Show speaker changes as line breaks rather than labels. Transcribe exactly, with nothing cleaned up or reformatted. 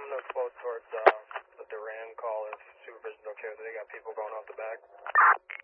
going to float towards uh, the Duran call if supervision's okay with it. They got people going off the back.